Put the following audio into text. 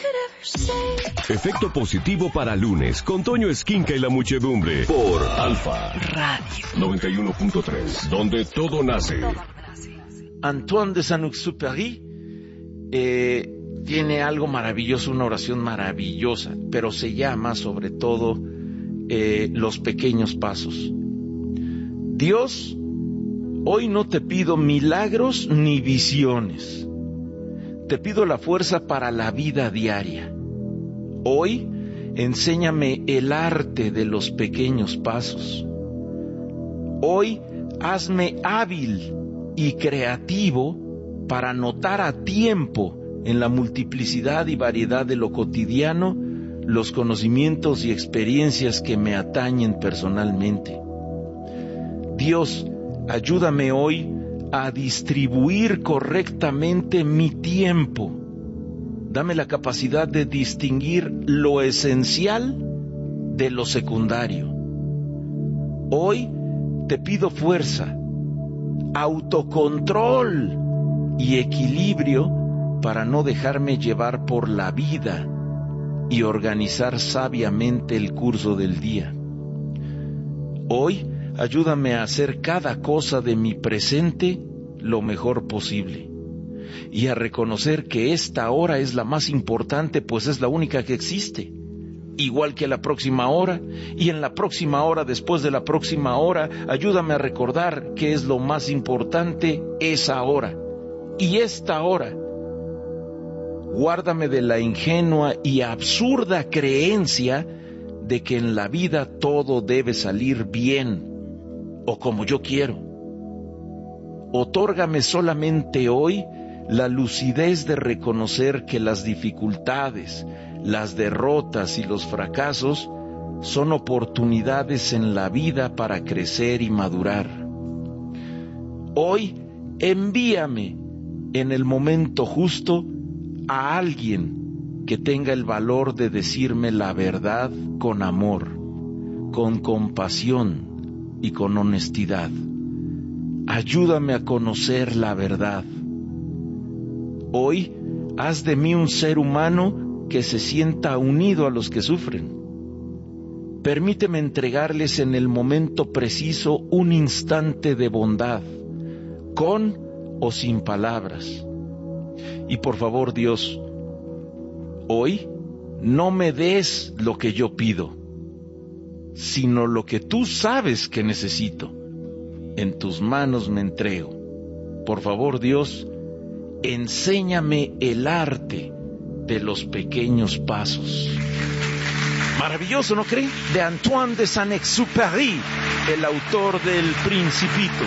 Efecto positivo para lunes con Toño Esquinca y la muchedumbre por Alfa Radio 91.3, donde todo nace. Antoine de Saint-Exupéry tiene algo maravilloso, una oración maravillosa, pero se llama sobre todo los pequeños pasos. Dios, hoy no te pido milagros ni visiones. Te pido la fuerza para la vida diaria. Hoy, enséñame el arte de los pequeños pasos. Hoy, hazme hábil y creativo para notar a tiempo en la multiplicidad y variedad de lo cotidiano los conocimientos y experiencias que me atañen personalmente. Dios, ayúdame hoy a distribuir correctamente mi tiempo. Dame la capacidad de distinguir lo esencial de lo secundario. Hoy te pido fuerza, autocontrol y equilibrio para no dejarme llevar por la vida y organizar sabiamente el curso del día. Hoy, ayúdame a hacer cada cosa de mi presente lo mejor posible y a reconocer que esta hora es la más importante, pues es la única que existe, igual que la próxima hora, y en la próxima hora, después de la próxima hora, ayúdame a recordar que es lo más importante esa hora y esta hora. Guárdame de la ingenua y absurda creencia de que en la vida todo debe salir bien o como yo quiero. Otórgame solamente hoy la lucidez de reconocer que las dificultades, las derrotas y los fracasos son oportunidades en la vida para crecer y madurar. Hoy envíame en el momento justo a alguien que tenga el valor de decirme la verdad con amor, con compasión y con honestidad. Ayúdame a conocer la verdad. Hoy, haz de mí un ser humano que se sienta unido a los que sufren. Permíteme entregarles en el momento preciso un instante de bondad, con o sin palabras. Y por favor, Dios, hoy no me des lo que yo pido, sino lo que tú sabes que necesito. En tus manos me entrego. Por favor, Dios, enséñame el arte de los pequeños pasos. Maravilloso, ¿no creen? De Antoine de Saint-Exupéry, el autor del Principito.